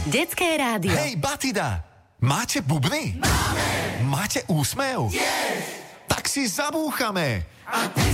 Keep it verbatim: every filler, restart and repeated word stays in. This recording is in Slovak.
Detské rádio. Hej, Batida, máte bubny? Máme. Máte úsmev? Yes. Tak si zabúchame. A ty